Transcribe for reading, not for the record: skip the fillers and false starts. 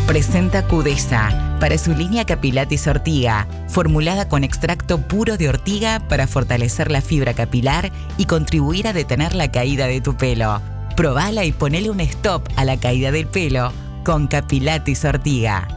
Presenta Cudesa para su línea Capilatis Ortiga, formulada con extracto puro de ortiga para fortalecer la fibra capilar y contribuir a detener la caída de tu pelo. Probala y ponele un stop a la caída del pelo con Capilatis Ortiga.